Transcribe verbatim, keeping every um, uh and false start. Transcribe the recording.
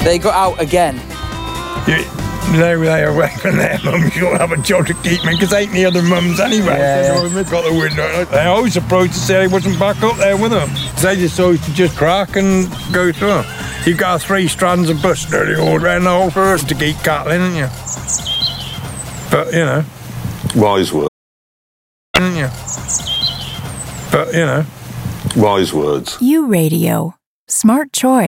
They got out again. You, they were away from their mums. You don't have a job to keep me because ain't the other mums anyway. Yeah. So they've got the window. They're always surprised to say he wasn't back up there with them. They just always to just crack and go through. You got three strands of bush nearly all around the whole forest to keep cattle, haven't you? But you know, Wise words. haven't you? But you know, Wise words. U Radio. Smart choice.